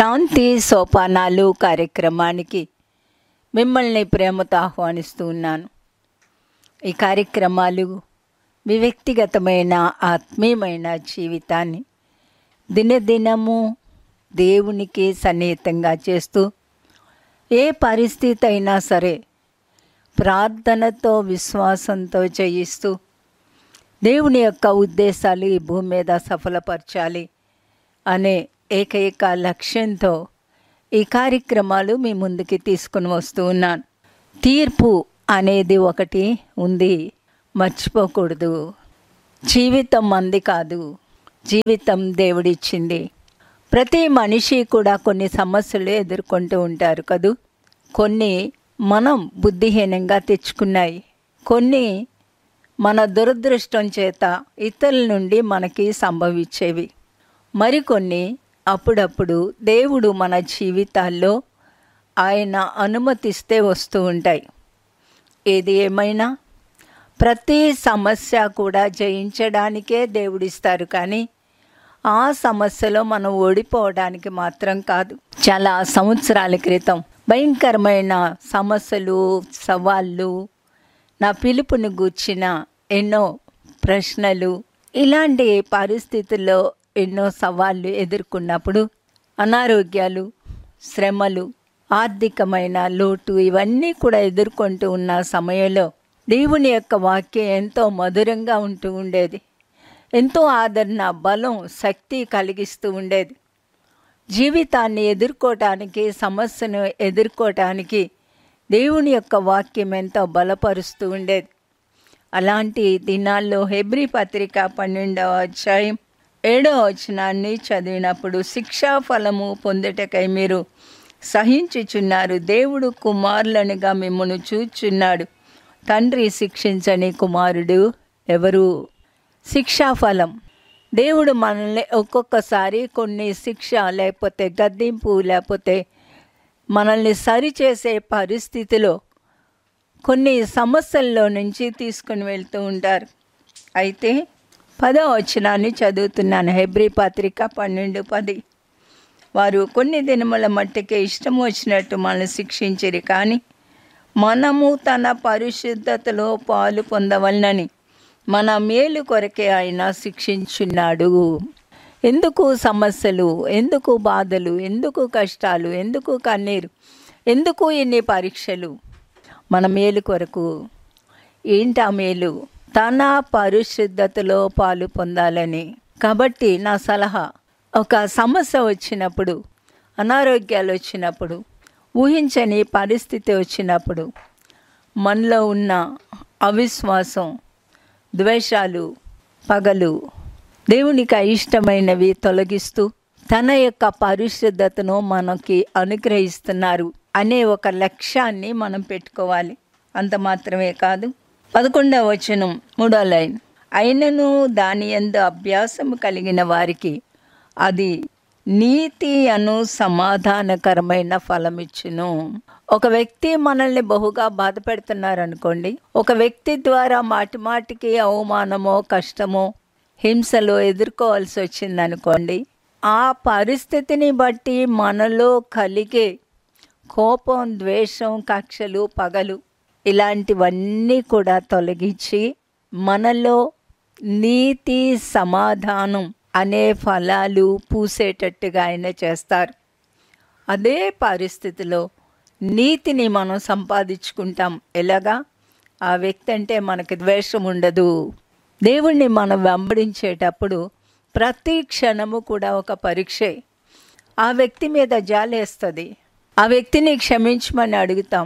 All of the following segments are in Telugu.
శాంతి సోపానాలు కార్యక్రమానికి మిమ్మల్ని ప్రేమతో ఆహ్వానిస్తూ ఉన్నాను. ఈ కార్యక్రమాలు మీ వ్యక్తిగతమైన ఆత్మీయమైన జీవితాన్ని దినదినము దేవునికి సన్నిహితంగా చేస్తూ ఏ పరిస్థితి అయినా సరే ప్రార్థనతో విశ్వాసంతో చేయిస్తూ దేవుని యొక్క ఉద్దేశాలు ఈ భూమి మీద సఫలపరచాలి అనే ఏకైక లక్ష్యంతో ఈ కార్యక్రమాలు మీ ముందుకి తీసుకుని వస్తూ ఉన్నాను. తీర్పు అనేది ఒకటి ఉంది, మర్చిపోకూడదు. జీవితం మంది కాదు, జీవితం దేవుడిచ్చింది. ప్రతి మనిషి కూడా కొన్ని సమస్యలు ఎదుర్కొంటూ ఉంటారు కదూ. కొన్ని మనం బుద్ధిహీనంగా తెచ్చుకున్నాయి, కొన్ని మన దురదృష్టం చేత ఇతరుల నుండి మనకి సంభవించేవి, మరికొన్ని అప్పుడప్పుడు దేవుడు మన జీవితాల్లో ఆయన అనుమతిస్తే వస్తూ ఉంటాయి. ఏది ఏమైనా ప్రతి సమస్య కూడా జయించడానికే దేవుడిస్తారు, కానీ ఆ సమస్యలో మనం ఓడిపోవడానికి మాత్రం కాదు. చాలా సంవత్సరాల క్రితం భయంకరమైన సమస్యలు, సవాళ్ళు, నా పిలుపుని గూర్చిన ఎన్నో ప్రశ్నలు, ఇలాంటి పరిస్థితుల్లో ఎన్నో సవాళ్ళు ఎదుర్కొన్నప్పుడు అనారోగ్యాలు, శ్రమలు, ఆర్థికమైన లోటు ఇవన్నీ కూడా ఎదుర్కొంటూ ఉన్న సమయంలో దేవుని యొక్క వాక్యం ఎంతో మధురంగా ఉంటూ ఉండేది. ఎంతో ఆదరణ, బలం, శక్తి కలిగిస్తూ ఉండేది. జీవితాన్ని ఎదుర్కోవటానికి, సమస్యను ఎదుర్కోవటానికి దేవుని యొక్క వాక్యం ఎంతో బలపరుస్తూ ఉండేది. అలాంటి దినాల్లో హెబ్రీ పత్రిక 12వ అధ్యాయం 7వ వచనాన్ని చదివినప్పుడు, శిక్షా ఫలము పొందుటకై మీరు సహించుచున్నారు, దేవుడు కుమారులనుగా మిమ్మల్ని చూచున్నాడు, తండ్రి శిక్షించని కుమారుడు ఎవరు? శిక్షాఫలం. దేవుడు మనల్ని ఒక్కొక్కసారి కొన్ని శిక్ష, లేకపోతే గద్దింపు, లేకపోతే మనల్ని సరిచేసే పరిస్థితిలో కొన్ని సమస్యల్లో నుంచి తీసుకుని వెళ్తూ ఉంటారు. అయితే 10వ వచనాన్ని చదువుతున్నాను, హెబ్రీ పత్రిక 12:10. వారు కొన్ని దినముల మట్టుకే ఇష్టం వచ్చినట్టు మనల్ని శిక్షించిరి, కానీ మనము తన పరిశుద్ధతలో పాలు పొందవలనని మన మేలు కొరకే ఆయన శిక్షించున్నాడు. ఎందుకు సమస్యలు, ఎందుకు బాధలు, ఎందుకు కష్టాలు, ఎందుకు కన్నీరు, ఎందుకు ఇన్ని పరీక్షలు? మన మేలు కొరకు. ఏంటా మేలు? తన పరిశుద్ధతలో పాలు పొందాలని. కాబట్టి నా సలహా, ఒక సమస్య వచ్చినప్పుడు, అనారోగ్యాలు వచ్చినప్పుడు, ఊహించని పరిస్థితి వచ్చినప్పుడు, మనలో ఉన్న అవిశ్వాసం, ద్వేషాలు, పగలు, దేవునికి అయిష్టమైనవి తొలగిస్తూ తన యొక్క పరిశుద్ధతను మనకి అనుగ్రహిస్తున్నారు అనే ఒక లక్ష్యాన్ని మనం పెట్టుకోవాలి. అంత మాత్రమే కాదు. 11వ వచనం 3వ లైన్, అయినను దాని యందు అభ్యాసము కలిగిన వారికి అది నీతి అను సమాధానకరమైన ఫలమిచ్చును. ఒక వ్యక్తి మనల్ని బహుగా బాధ పెడుతున్నారనుకోండి, ఒక వ్యక్తి ద్వారా మాటిమాటికి అవమానమో, కష్టమో, హింసలో ఎదుర్కోవాల్సి వచ్చిందనుకోండి, ఆ పరిస్థితిని బట్టి మనలో కలిగే కోపం, ద్వేషం, కక్షలు, పగలు ఇలాంటివన్నీ కూడా తొలగించి మనలో నీతి, సమాధానం అనే ఫలాలు పూసేటట్టుగా ఆయన చేస్తారు. అదే పరిస్థితిలో నీతిని మనం సంపాదించుకుంటాం. ఎలాగా? ఆ వ్యక్తి అంటే మనకి ద్వేషం ఉండదు. దేవుణ్ణి మనం వెంబడించేటప్పుడు ప్రతి క్షణము కూడా ఒక పరీక్షే. ఆ వ్యక్తి మీద జాలేస్తుంది, ఆ వ్యక్తిని క్షమించమని అడుగుతాం.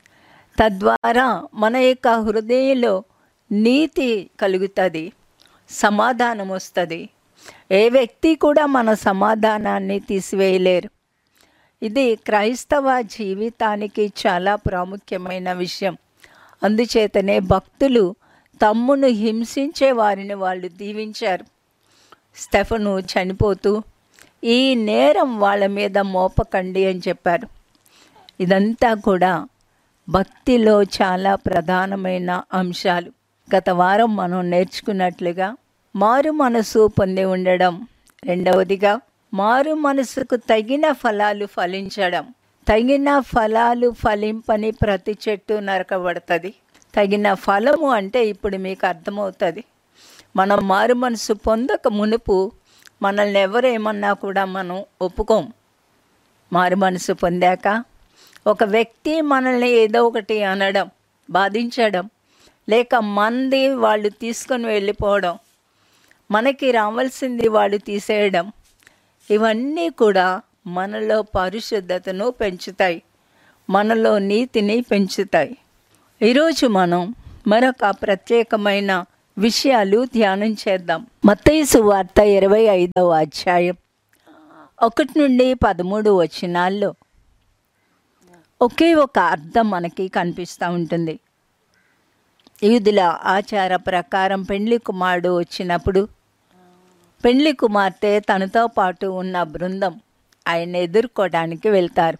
తద్వారా మన యొక్క హృదయంలో నీతి కలుగుతుంది, సమాధానం వస్తుంది. ఏ వ్యక్తి కూడా మన సమాధానాన్ని తీసివేయలేరు. ఇది క్రైస్తవ జీవితానికి చాలా ప్రాముఖ్యమైన విషయం. అందుచేతనే భక్తులు తమ్మును హింసించే వారిని వాళ్ళు దీవించారు. స్టెఫను చనిపోతూ ఈ నేరం వాళ్ళ మీద మోపకండి అని చెప్పారు. ఇదంతా కూడా భక్తిలో చాలా ప్రధానమైన అంశాలు. గత వారం మనం నేర్చుకున్నట్లుగా మారు మనసు పొంది ఉండడం, రెండవదిగా మారు మనసుకు తగిన ఫలాలు ఫలించడం. తగిన ఫలాలు ఫలింపని ప్రతి చెట్టు నరకబడుతుంది. తగిన ఫలము అంటే ఇప్పుడు మీకు అర్థమవుతుంది. మనం మారు మనసు పొందక మునుపు మనల్ని ఎవరేమన్నా కూడా మనం ఒప్పుకోం. మారు మనసు పొందాక ఒక వ్యక్తి మనల్ని ఏదో ఒకటి అనడం, బాధించడం, లేక మంది వాళ్ళు తీసుకొని వెళ్ళిపోవడం, మనకి రావాల్సింది వాళ్ళు తీసేయడం, ఇవన్నీ కూడా మనలో పరిశుద్ధతను పెంచుతాయి, మనలో నీతిని పెంచుతాయి. ఈరోజు మనం మరొక ప్రత్యేకమైన విషయాలు ధ్యానం చేద్దాం. మత్తయి సువార్త 25వ అధ్యాయం 1 నుండి 13 వచనాల్లో ఒకే ఒక అర్థం మనకి కనిపిస్తూ ఉంటుంది. యూదుల ఆచార ప్రకారం పెండ్లి కుమారుడు వచ్చినప్పుడు పెండ్లి కుమార్తె తనతో పాటు ఉన్న బృందం ఆయన ఎదుర్కోవడానికి వెళ్తారు.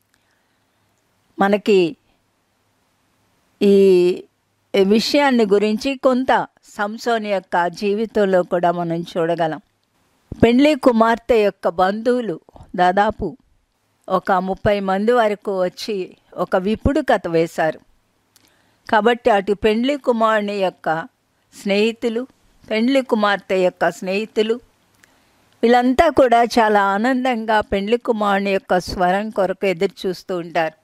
మనకి ఈ విషయాన్ని గురించి కొంత సంసోని యొక్క జీవితంలో కూడా మనం చూడగలం. పెండ్లి కుమార్తె యొక్క బంధువులు దాదాపు ఒక 30 మంది వరకు వచ్చి ఒక విపుడు కథ వేశారు. కాబట్టి అటు పెండ్లి కుమారుని యొక్క స్నేహితులు, పెండ్లి కుమార్తె యొక్క స్నేహితులు వీళ్ళంతా కూడా చాలా ఆనందంగా పెండ్లి కుమారుని యొక్క స్వరం కొరకు ఎదురు చూస్తూ ఉంటారు.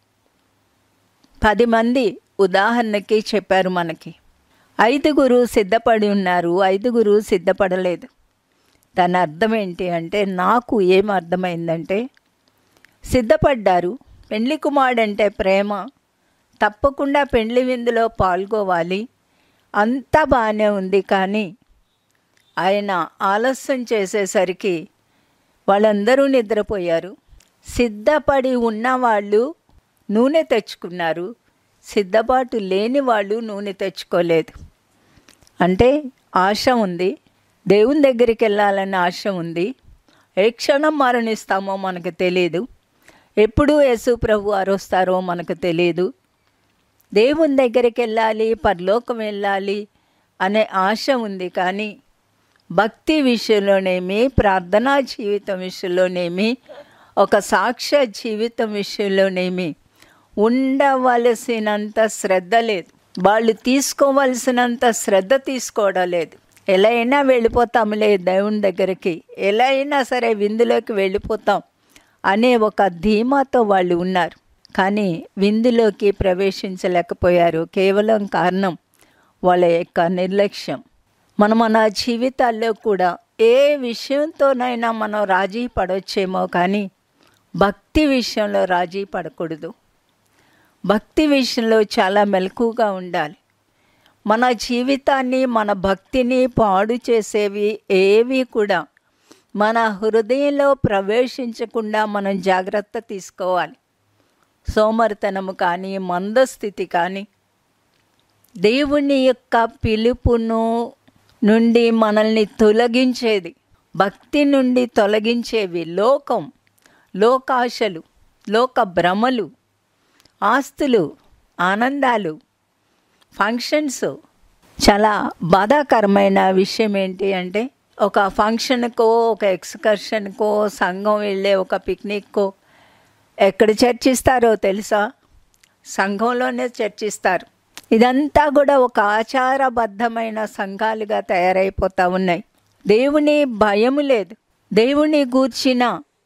10 మంది ఉదాహరణకి చెప్పారు మనకి. 5 సిద్ధపడి ఉన్నారు, 5 సిద్ధపడలేదు. దాని అర్థం ఏంటి అంటే, నాకు ఏం అర్థమైందంటే, సిద్ధపడ్డారు, పెండ్లి కుమారుడు అంటే ప్రేమ, తప్పకుండా పెండ్లి విందులో పాల్గొవాలి, అంతా బాగానే ఉంది. కానీ ఆయన ఆలస్యం చేసేసరికి వాళ్ళందరూ నిద్రపోయారు. సిద్ధపడి ఉన్నవాళ్ళు నూనె తెచ్చుకున్నారు, సిద్ధపాటు లేని వాళ్ళు నూనె తెచ్చుకోలేదు. అంటే ఆశ ఉంది, దేవుని దగ్గరికి వెళ్ళాలన్న ఆశ ఉంది. ఏ క్షణం మరణిస్తామో మనకు తెలియదు, ఎప్పుడు యేసు ప్రభు వారు వస్తారో మనకు తెలియదు. దేవుని దగ్గరికి వెళ్ళాలి, పరలోకం వెళ్ళాలి అనే ఆశ ఉంది. కానీ భక్తి విషయంలోనేమి, ప్రార్థనా జీవితం విషయంలోనేమి, ఒక సాక్ష్య జీవితం విషయంలోనేమి ఉండవలసినంత శ్రద్ధ లేదు. వాళ్ళు తీసుకోవలసినంత శ్రద్ధ తీసుకోవడం లేదు. ఎలా అయినా వెళ్ళిపోతాంలే దేవుని దగ్గరికి, ఎలా అయినా సరే విందులోకి వెళ్ళిపోతాం అనే ఒక ధీమాతో వాళ్ళు ఉన్నారు. కానీ విందులోకి ప్రవేశించలేకపోయారు. కేవలం కారణం వాళ్ళ యొక్క నిర్లక్ష్యం. మన జీవితాల్లో కూడా ఏ విషయంతోనైనా మనం రాజీ పడవచ్చేమో, కానీ భక్తి విషయంలో రాజీ పడకూడదు. భక్తి విషయంలో చాలా మెలకుగా ఉండాలి. మన జీవితాన్ని, మన భక్తిని పాడు చేసేవి ఏవి కూడా మన హృదయంలో ప్రవేశించకుండా మనం జాగ్రత్త తీసుకోవాలి. సోమరితనము కానీ, మందస్థితి కానీ, దేవుని యొక్క పిలుపును నుండి మనల్ని తొలగించేది, భక్తి నుండి తొలగించేవి లోకం, లోకాశలు, లోక భ్రమలు, ఆస్తులు, ఆనందాలు, ఫంక్షన్స్. చాలా బాధాకరమైన విషయం ఏంటి అంటే, ఒక ఫంక్షన్కో, ఒక ఎక్స్కర్షన్కో, సంఘం వెళ్ళే ఒక పిక్నిక్కో ఎక్కడ చర్చిస్తారో తెలుసా? సంఘంలోనే చర్చిస్తారు. ఇదంతా కూడా ఒక ఆచారబద్ధమైన సంఘాలుగా తయారైపోతూ ఉన్నాయి. దేవుని భయము లేదు. దేవుని గూర్చిన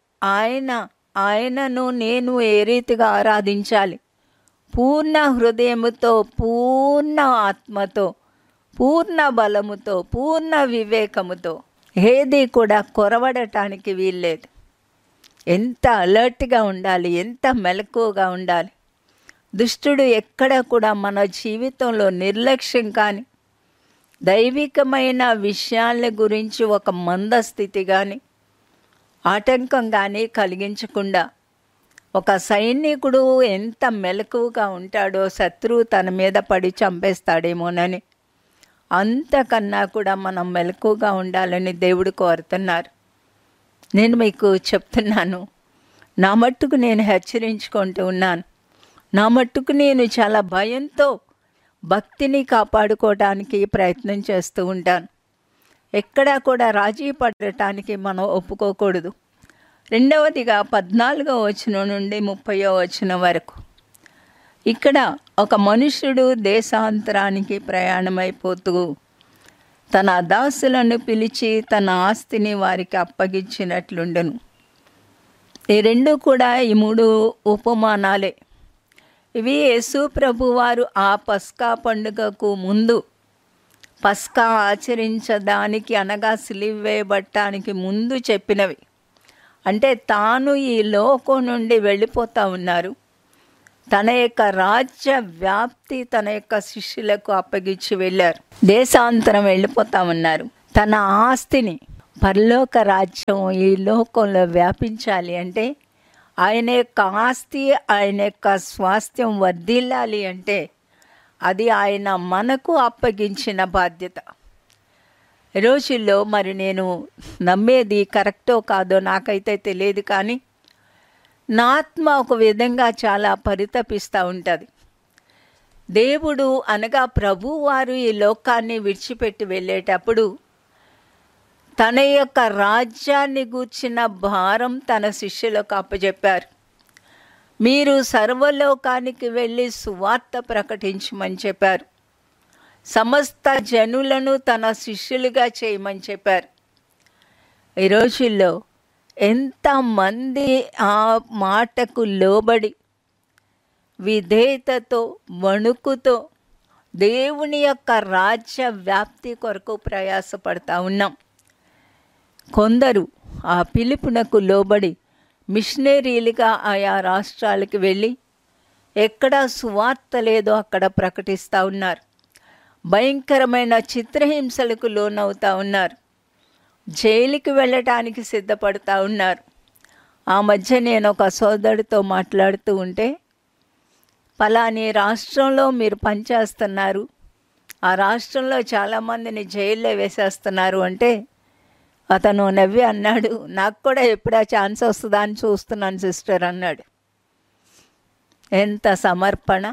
ఆయనను నేను ఏ రీతిగా ఆరాధించాలి, పూర్ణ హృదయముతో, పూర్ణ ఆత్మతో, పూర్ణ బలముతో, పూర్ణ వివేకముతో, ఏది కూడా కొరవడటానికి వీల్లేదు. ఎంత అలర్ట్గా ఉండాలి, ఎంత మెలకువగా ఉండాలి. దుష్టుడు ఎక్కడ కూడా మన జీవితంలో నిర్లక్ష్యం కానీ, దైవికమైన విషయాల గురించి ఒక మందస్థితి కానీ, ఆటంకం కానీ కలిగించకుండా, ఒక సైనికుడు ఎంత మెలకువగా ఉంటాడో శత్రువు తన మీద పడి చంపేస్తాడేమోనని, అంతకన్నా కూడా మనం మెలకువగా ఉండాలని దేవుడు కోరుతున్నారు. నేను మీకు చెప్తున్నాను, నా మట్టుకు నేను హెచ్చరించుకుంటూ ఉన్నాను. నా మట్టుకు నేను చాలా భయంతో భక్తిని కాపాడుకోవడానికి ప్రయత్నం చేస్తూ ఉంటాను. ఎక్కడా కూడా రాజీ పడటానికి మనం ఒప్పుకోకూడదు. రెండవదిగా 14వ వచనం నుండి 30వ వచనం వరకు. ఇక్కడ ఒక మనుష్యుడు దేశాంతరానికి ప్రయాణమైపోతూ తన దాసులను పిలిచి తన ఆస్తిని వారికి అప్పగించినట్లుండెను. ఈ రెండు కూడా ఈ మూడు ఉపమానాలే. ఇవి యేసు ప్రభువారు ఆ పస్కా పండుగకు ముందు, పస్కా ఆచరించడానికి అనగా సిలువ వేయబడటానికి ముందు చెప్పినవి. అంటే తాను ఈ లోకం నుండి వెళ్ళిపోతూ ఉన్నారు. తన యొక్క రాజ్య వ్యాప్తి తన యొక్క శిష్యులకు అప్పగించి వెళ్ళారు. దేశాంతరం వెళ్ళిపోతూ ఉన్నారు. తన ఆస్తిని, పరలోక రాజ్యం ఈ లోకంలో వ్యాపించాలి అంటే, ఆయన యొక్క ఆస్తి, ఆయన యొక్క స్వాస్థ్యం వర్ధిల్లాలి అంటే అది ఆయన మనకు అప్పగించిన బాధ్యత. ఈ రోజుల్లో మరి నేను నమ్మేది కరెక్టో కాదో నాకైతే తెలియదు, కానీ నా ఆత్మ ఒక విధంగా చాలా పరితపిస్తూ ఉంటుంది. దేవుడు అనగా ప్రభువారు ఈ లోకాన్ని విడిచిపెట్టి వెళ్ళేటప్పుడు తన యొక్క రాజ్యాన్ని గూర్చిన భారం తన శిష్యులకు అప్పచెప్పారు. మీరు సర్వలోకానికి వెళ్ళి సువార్త ప్రకటించమని చెప్పారు. సమస్త జనులను తన శిష్యులుగా చేయమని చెప్పారు. ఈ రోజుల్లో ఎంతమంది ఆ మాటకు లోబడి విధేయతతో, వణుకుతో దేవుని యొక్క రాజ్య వ్యాప్తి కొరకు ప్రయాసపడతా ఉన్నాం. కొందరు ఆ పిలుపునకు లోబడి మిషనరీలుగా ఆయా రాష్ట్రాలకు వెళ్ళి ఎక్కడ సువార్త లేదో అక్కడ ప్రకటిస్తూ ఉన్నారు. భయంకరమైన చిత్రహింసలకు లోనవుతూ ఉన్నారు. జైలుకి వెళ్ళటానికి సిద్ధపడుతూ ఉన్నారు. ఆ మధ్య నేను ఒక సోదరుడితో మాట్లాడుతూ ఉంటే, పలాని రాష్ట్రంలో మీరు పనిచేస్తున్నారు, ఆ రాష్ట్రంలో చాలామందిని జైల్లో వేసేస్తున్నారు అంటే అతను నవ్వి అన్నాడు, నాకు కూడా ఎప్పుడా ఛాన్స్ వస్తుందా అని చూస్తున్నాను సిస్టర్ అన్నాడు. ఎంత సమర్పణ!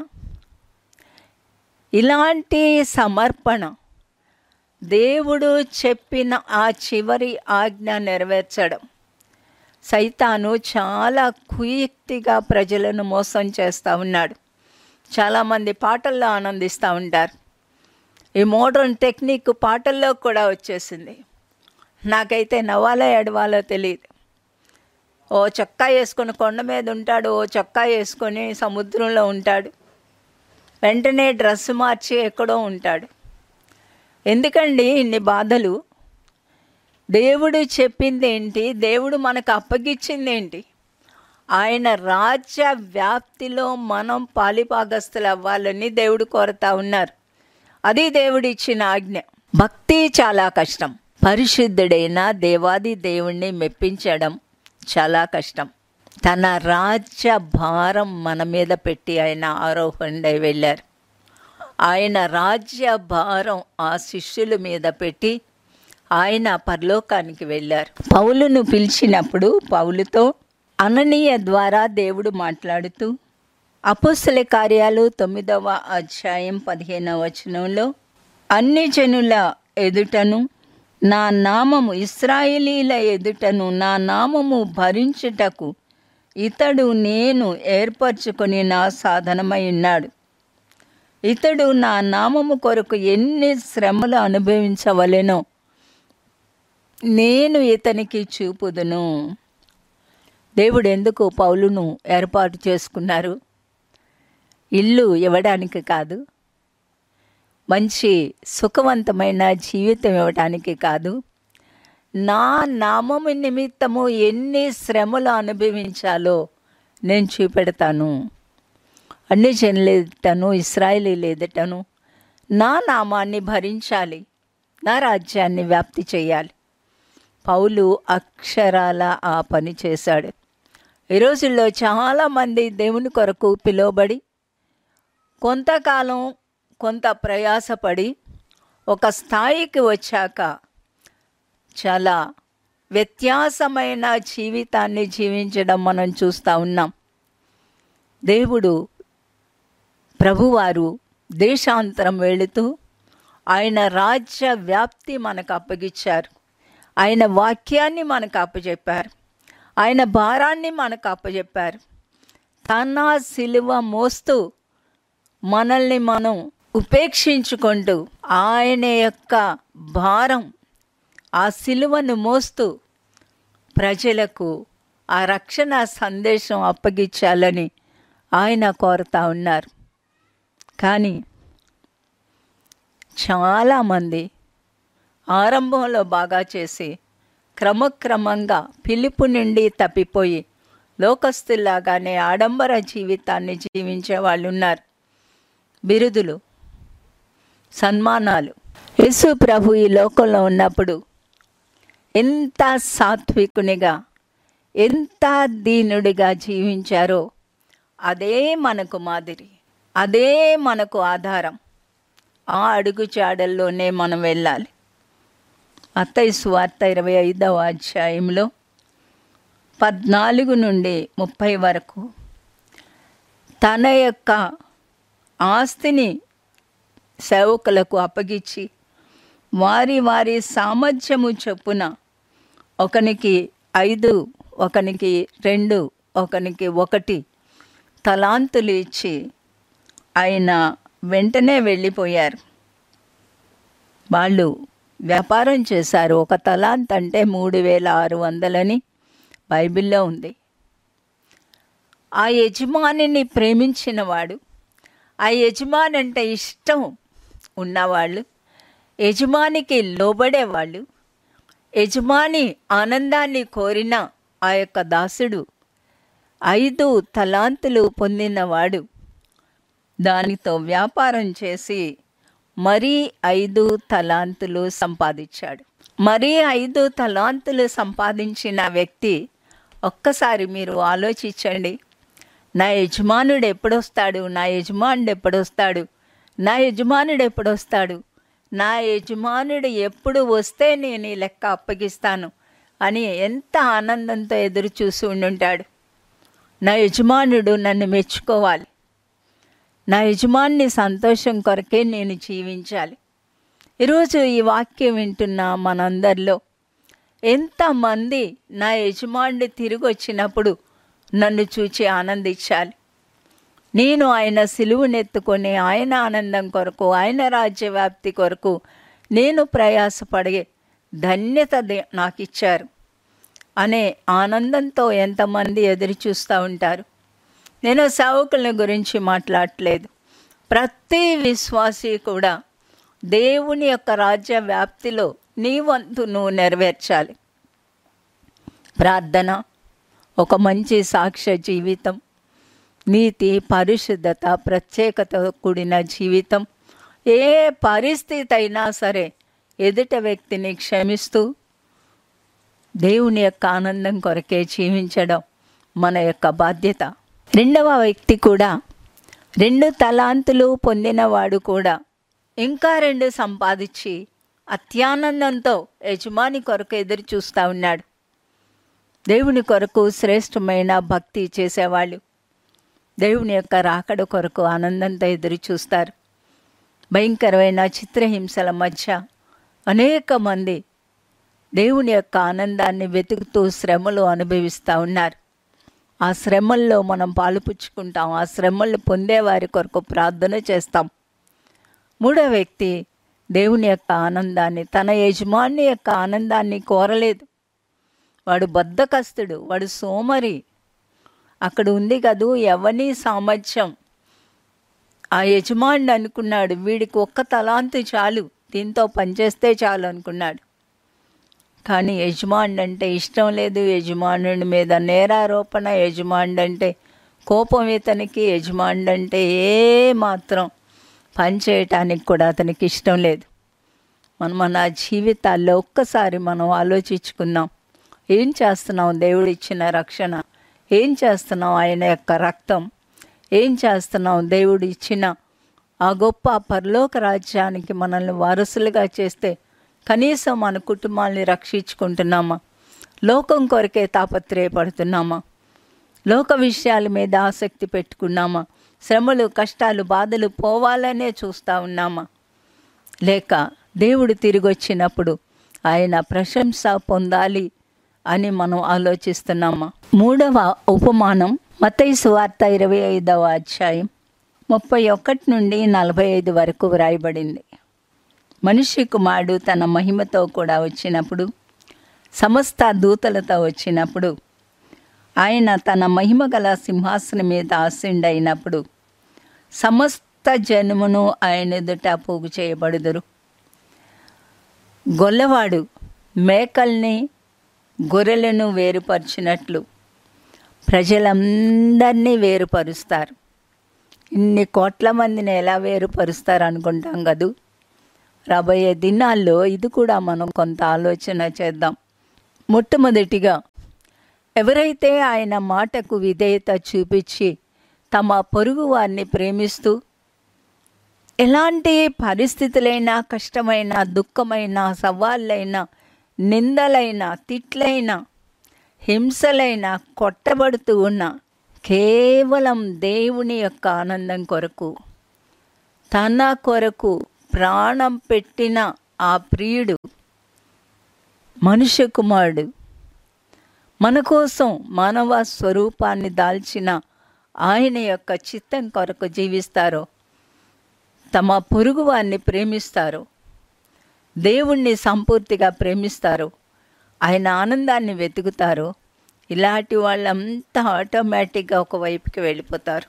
ఇలాంటి సమర్పణ దేవుడు చెప్పిన ఆ చివరి ఆజ్ఞ నెరవేర్చడం. సైతాను చాలా కుయుక్తిగా ప్రజలను మోసం చేస్తూ ఉన్నాడు. చాలామంది పాటల్లో ఆనందిస్తూ ఉంటారు. ఈ మోడర్న్ టెక్నిక్ పాటల్లో కూడా వచ్చేసింది. నాకైతే నవ్వాలో ఎడవాలో తెలియదు. ఓ చొక్కా వేసుకొని కొండ మీద ఉంటాడు, ఓ చొక్కా వేసుకొని సముద్రంలో ఉంటాడు, వెంటనే డ్రెస్ మార్చి ఎక్కడో ఉంటాడు. ఎందుకండి ఇన్ని బాధలు? దేవుడు చెప్పింది ఏంటి? దేవుడు మనకు అప్పగించింది ఏంటి? ఆయన రాజ్య వ్యాప్తిలో మనం పాలిభాగస్తులు అవ్వాలని దేవుడు కోరుతా ఉన్నారు. అది దేవుడు ఇచ్చిన ఆజ్ఞ. భక్తి చాలా కష్టం. పరిశుద్ధుడైన దేవాది దేవుణ్ణి మెప్పించడం చాలా కష్టం. తన రాజ్య భారం మన మీద పెట్టి ఆయన ఆరోహణై వెళ్ళారు. ఆయన రాజ్య భారం ఆ శిష్యుల మీద పెట్టి ఆయన పరలోకానికి వెళ్ళారు. పౌలును పిలిచినప్పుడు పౌలుతో అననీయ ద్వారా దేవుడు మాట్లాడుతూ అపోస్తల కార్యాలు 9వ అధ్యాయం 15వ వచనంలో, అన్ని జనుల ఎదుటను నా నామము, ఇశ్రాయేలీల ఎదుటను నా నామము భరించుటకు ఇతడు నేను ఏర్పరచుకొని నా సాధనమై ఉన్నాడు. ఇతడు నా నామము కొరకు ఎన్ని శ్రమలు అనుభవించవలెనో నేను ఇతనికి చూపుదును. దేవుడు ఎందుకు పౌలును ఏర్పాటు చేసుకున్నారు? ఇల్లు ఇవ్వడానికి కాదు, మంచి సుఖవంతమైన జీవితం ఇవ్వడానికి కాదు, నా నామము నిమిత్తము ఎన్ని శ్రమలు అనుభవించాలో నేను చూపెడతాను. అన్ని జనుల ఎదుటను, ఇశ్రాయేలీయుల ఎదుటను నా నామాన్ని భరించాలి, నా రాజ్యాన్ని వ్యాప్తి చేయాలి. పౌలు అక్షరాల ఆ పని చేశాడు. ఈ రోజుల్లో చాలామంది దేవుని కొరకు పిలువబడి కొంతకాలం కొంత ప్రయాసపడి ఒక స్థాయికి వచ్చాక చాలా వ్యత్యాసమైన జీవితాన్ని జీవించడం మనం చూస్తూ ఉన్నాం. దేవుడు ప్రభువారు దేశాంతరం వెళుతూ ఆయన రాజ్య వ్యాప్తి మనకు అప్పగించారు. ఆయన వాక్యాన్ని మనకు అప్పచెప్పారు. ఆయన భారాన్ని మనకు అప్పచెప్పారు. తన సిలువ మోస్తూ మనల్ని మనం ఉపేక్షించుకుంటూ ఆయన యొక్క భారం, ఆ సిలువను మోస్తూ ప్రజలకు ఆ రక్షణ సందేశం అప్పగించాలని ఆయన కోరుతా ఉన్నారు. కానీ చాలామంది ఆరంభంలో బాగా చేసి క్రమక్రమంగా పిలుపు నుండి తప్పిపోయి లోకస్తుల్లాగానే ఆడంబర జీవితాన్ని జీవించే వాళ్ళు ఉన్నారు. బిరుదులు, సన్మానాలు. యేసు ప్రభు ఈ లోకంలో ఉన్నప్పుడు ఎంత సాత్వికునిగా, ఎంత దీనుడిగా జీవించారో అదే మనకు మాదిరి, అదే మనకు ఆధారం. ఆ అడుగుజాడల్లోనే మనం వెళ్ళాలి. మత్తయి సువార్త 25వ అధ్యాయంలో 14 నుండి 30 వరకు తన యొక్క ఆస్తిని సేవకులకు అప్పగించి వారి వారి సామర్థ్యము చొప్పున ఒకనికి 5, ఒకనికి 2, ఒకనికి 1 తలాంతులు ఇచ్చి ఆయన వెంటనే వెళ్ళిపోయారు. వాళ్ళు వ్యాపారం చేశారు. 1 తలాంత్ అంటే 3600 బైబిల్లో ఉంది. ఆ యజమానిని ప్రేమించినవాడు, ఆ యజమాని అంటే ఇష్టం ఉన్నవాళ్ళు, యజమానికి లోబడేవాళ్ళు, యజమాని ఆనందాన్ని కోరిన ఆ యొక్క దాసుడు 5 తలాంతులు పొందినవాడు దానితో వ్యాపారం చేసి మరీ 5 తలాంతులు సంపాదించాడు. మరీ 5 తలాంతులు సంపాదించిన వ్యక్తి, ఒక్కసారి మీరు ఆలోచించండి, నా యజమానుడు ఎప్పుడొస్తాడు, నా యజమానుడు ఎప్పుడొస్తాడు, నా యజమానుడు ఎప్పుడొస్తాడు, నా యజమానుడు ఎప్పుడు వస్తే నేను ఈ లెక్క అప్పగిస్తాను అని ఎంత ఆనందంతో ఎదురు చూసి ఉండుంటాడు. నా యజమానుడు నన్ను మెచ్చుకోవాలి, నా యజమాని సంతోషం కొరకే నేను జీవించాలి. ఈరోజు ఈ వాక్యం వింటున్న మనందరిలో ఎంతమంది నా యజమానుడు తిరిగి వచ్చినప్పుడు నన్ను చూచి ఆనందించాలి, నేను ఆయన సిలువనెత్తుకొని ఆయన ఆనందం కొరకు, ఆయన రాజ్యవ్యాప్తి కొరకు నేను ప్రయాసపడే ధన్యత నాకు ఇచ్చారు అనే ఆనందంతో ఎంతమంది ఎదురు చూస్తూ ఉంటారు. నేను సేవకుల గురించి మాట్లాడట్లేదు. ప్రతి విశ్వాసి కూడా దేవుని యొక్క రాజ్య వ్యాప్తిలో నీ వంతు నువ్వు నెరవేర్చాలి. ప్రార్థన, ఒక మంచి సాక్ష్య జీవితం, నీతి, పరిశుద్ధత, ప్రత్యేకత కూడిన జీవితం, ఏ పరిస్థితి అయినా సరే ఎదుట వ్యక్తిని క్షమిస్తూ దేవుని యొక్క ఆనందం కొరకే జీవించడం మన యొక్క బాధ్యత. రెండవ వ్యక్తి కూడా 2 తలాంతులు పొందినవాడు కూడా ఇంకా 2 సంపాదించి అత్యానందంతో యజమాని కొరకు ఎదురు చూస్తూ ఉన్నాడు. దేవుని కొరకు శ్రేష్టమైన భక్తి చేసేవాళ్ళు దేవుని యొక్క రాకడ కొరకు ఆనందంతో ఎదురు చూస్తారు. భయంకరమైన చిత్రహింసల మధ్య అనేక మంది దేవుని యొక్క ఆనందాన్ని వెతుకుతూ శ్రమలు అనుభవిస్తూ ఉన్నారు. ఆ శ్రమల్లో మనం పాలుపుచ్చుకుంటాం, ఆ శ్రమలు పొందేవారి కొరకు ప్రార్థన చేస్తాం. మూడో వ్యక్తి దేవుని యొక్క ఆనందాన్ని, తన యజమాని యొక్క ఆనందాన్ని కోరలేదు. వాడు బద్ధకస్తుడు, వాడు సోమరి. అక్కడ ఉంది కదూ ఎవని సామర్థ్యం. ఆ యజమాని అనుకున్నాడు, వీడికి 1 తలాంతు చాలు, దీంతో పనిచేస్తే చాలు అనుకున్నాడు. కానీ యజమాని అంటే ఇష్టం లేదు, యజమానుడి మీద నేరారోపణ, యజమాని అంటే కోపం ఇతనికి, యజమాని అంటే ఏ మాత్రం పని చేయటానికి కూడా అతనికి ఇష్టం లేదు. మన జీవితాల్లో ఒక్కసారి మనం ఆలోచించుకుందాం. ఏం చేస్తున్నాం దేవుడు ఇచ్చిన రక్షణ, ఏం చేస్తున్నాం ఆయన యొక్క రక్తం, ఏం చేస్తున్నాం దేవుడు ఇచ్చిన ఆ గొప్ప పరలోక రాజ్యానికి మనల్ని వారసులుగా చేస్తే కనీసం మన కుటుంబాన్ని రక్షించుకుంటున్నామా? లోకం కొరకే తాపత్రయపడుతున్నామా? లోక విషయాల మీద ఆసక్తి పెట్టుకున్నామా? శ్రమలు, కష్టాలు, బాధలు పోవాలనే చూస్తూ ఉన్నామా? లేక దేవుడు తిరిగి వచ్చినప్పుడు ఆయన ప్రశంస పొందాలి అని మనం ఆలోచిస్తున్నామా? మూడవ ఉపమానం మత్తయి సువార్త 25వ అధ్యాయం 31 నుండి 45 వరకు వ్రాయబడింది. మనిషి కుమారుడు తన మహిమతో కూడా వచ్చినప్పుడు, సమస్త దూతలతో వచ్చినప్పుడు, ఆయన తన మహిమ గల సింహాసనం మీద ఆసీనుడైనప్పుడు సమస్త జనమును ఆయన ఎదుట పోగు చేయబడుదురు. గొల్లవాడు మేకల్ని గొర్రెలను వేరుపరిచినట్లు ప్రజలందరినీ వేరుపరుస్తారు. ఇన్ని కోట్ల మందిని ఎలా వేరుపరుస్తారు అనుకుంటాం కదూ. రాబోయే దినాల్లో ఇది కూడా మనం కొంత ఆలోచన చేద్దాం. మొట్టమొదటిగా ఎవరైతే ఆయన మాటకు విధేయత చూపించి తమ పొరుగు వారిని ప్రేమిస్తూ ఎలాంటి పరిస్థితులైనా, కష్టమైన, దుఃఖమైన, సవాళ్ళైనా, నిందలైనా, తిట్లైనా, హింసలైనా కొట్టబడుతూ ఉన్న కేవలం దేవుని యొక్క ఆనందం కొరకు, తన కొరకు ప్రాణం పెట్టిన ఆ ప్రియుడు మనుష్య కుమారుడు మన కోసం మానవ స్వరూపాన్ని దాల్చిన ఆయన యొక్క చిత్తం కొరకు జీవిస్తారో, తమ పొరుగు వారిని ప్రేమిస్తారో, దేవుణ్ణి సంపూర్తిగా ప్రేమిస్తారో, ఆయన ఆనందాన్ని వెతుకుతారో, ఇలాంటి వాళ్ళంతా ఆటోమేటిక్గా ఒకవైపుకి వెళ్ళిపోతారు.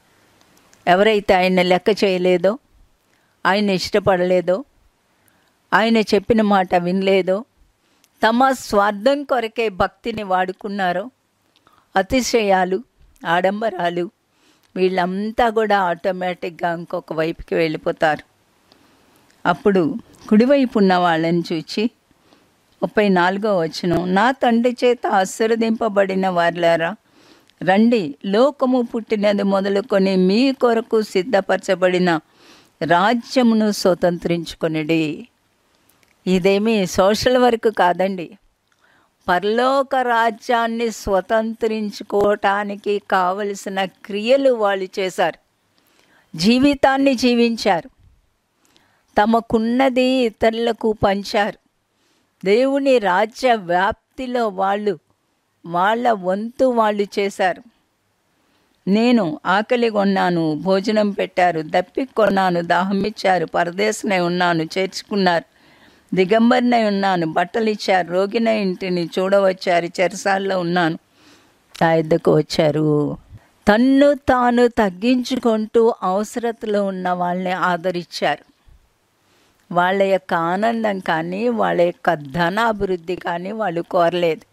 ఎవరైతే ఆయన లెక్క చేయలేదో, ఆయన ఇష్టపడలేదో, ఆయన చెప్పిన మాట వినలేదో, తమ స్వార్థం కొరకే భక్తిని వాడుకున్నారో, అతిశయాలు, ఆడంబరాలు, వీళ్ళంతా కూడా ఆటోమేటిక్గా ఇంకొక వైపుకి వెళ్ళిపోతారు. అప్పుడు కుడివైపు ఉన్న వాళ్ళని చూచి 34వ వచనం, నా తండ్రి చేత ఆశీర్వదింపబడిన వారులారా రండి, లోకము పుట్టినది మొదలుకొని మీ కొరకు సిద్ధపరచబడిన రాజ్యమును స్వతంత్రించుకొనిడి. ఇదేమీ సోషల్ వర్క్ కాదండి. పరలోక రాజ్యాన్ని స్వతంత్రించుకోవటానికి కావలసిన క్రియలు వాళ్ళు చేశారు, జీవితాన్ని జీవించారు, తమకున్నది ఇతరులకు పంచారు. దేవుని రాజ్య వ్యాప్తిలో వాళ్ళ వంతు వాళ్ళు చేశారు. నేను ఆకలి కొన్నాను, భోజనం పెట్టారు, దప్పి కొన్నాను, దాహమిచ్చారు, పరదేశనై ఉన్నాను, చేర్చుకున్నారు, దిగంబరినై ఉన్నాను, బట్టలు ఇచ్చారు, రోగినై ఇంటిని చూడవచ్చారు, చెరసాల్లో ఉన్నాను, నా యొద్దకు వచ్చారు. తన్ను తాను తగ్గించుకుంటూ అవసరతలో ఉన్న వాళ్ళని ఆదరించారు. వాళ్ళ యొక్క ఆనందం కానీ, వాళ్ళ యొక్క ధనాభివృద్ధి కానీ వాళ్ళు కోరలేదు.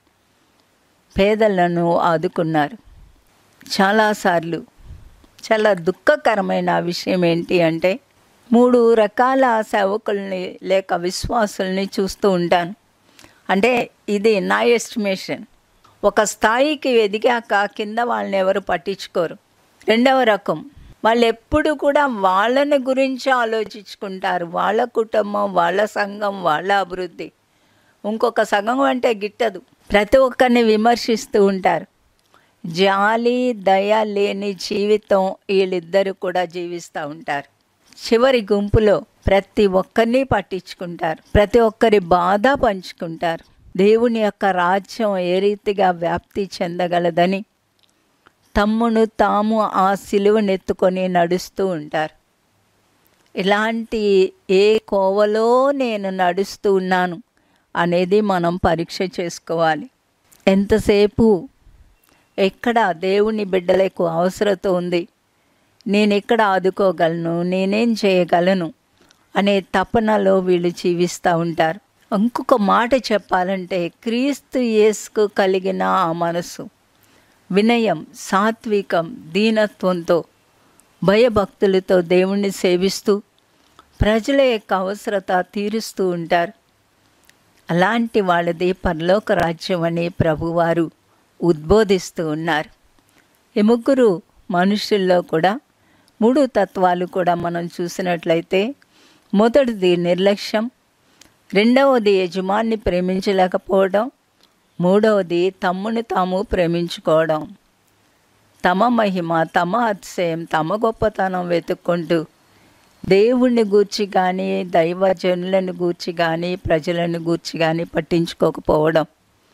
పేదలను ఆదుకున్నారు. చాలాసార్లు చాలా దుఃఖకరమైన విషయం ఏంటి అంటే, 3 రకాల సేవకుల్ని లేక విశ్వాసుల్ని చూస్తూ ఉంటాను. అంటే ఇది నా ఎస్టిమేషన్. ఒక స్థాయికి ఎదిగాక కింద వాళ్ళని ఎవరు పట్టించుకోరు. రెండవ రకం వాళ్ళు ఎప్పుడు కూడా వాళ్ళని గురించి ఆలోచించుకుంటారు. వాళ్ళ కుటుంబం, వాళ్ళ సంఘం, వాళ్ళ అభివృద్ధి. ఇంకొక సంఘం అంటే గిట్టదు. ప్రతి ఒక్కరిని విమర్శిస్తూ ఉంటారు. జాలి, దయ లేని జీవితం వీళ్ళిద్దరూ కూడా జీవిస్తూ ఉంటారు. చివరి గుంపులో ప్రతి ఒక్కరిని పట్టించుకుంటారు, ప్రతి ఒక్కరి బాధ పంచుకుంటారు. దేవుని యొక్క రాజ్యం ఏ రీతిగా వ్యాప్తి చెందగలదని తమ్మును తాము ఆ సిలువనెత్తుకొని నడుస్తూ ఉంటారు. ఇలాంటి ఏ కోవలో నేను నడుస్తూ ఉన్నాను అనేది మనం పరీక్ష చేసుకోవాలి. ఎంతసేపు ఎక్కడ దేవుని బిడ్డలకు అవసరత ఉంది, నేను ఎక్కడ ఆదుకోగలను, నేనేం చేయగలను అనే తపనలో వీళ్ళు జీవిస్తూ ఉంటారు. ఇంకొక మాట చెప్పాలంటే, క్రీస్తు యేసుకు కలిగిన ఆ మనసు వినయం, సాత్వికం, దీనత్వంతో, భయభక్తులతో దేవుణ్ణి సేవిస్తూ ప్రజల యొక్క అవసరత తీరుస్తూ ఉంటారు. అలాంటి వాళ్ళది పరలోక రాజ్యం అని ప్రభువారు ఉద్బోధిస్తూ ఉన్నారు. ఈ ముగ్గురు మనుషుల్లో కూడా 3 తత్వాలు కూడా మనం చూసినట్లయితే, మొదటిది నిర్లక్ష్యం, రెండవది యజమాన్ని ప్రేమించలేకపోవడం, మూడవది తమ్ముని తాము ప్రేమించుకోవడం. తమ మహిమ, తమ అతిశయం, తమ గొప్పతనం వెతుక్కుంటూ దేవుణ్ణి గూర్చి కానీ, దైవజనులను గూర్చి కానీ, ప్రజలను గూర్చి కానీ పట్టించుకోకపోవడం.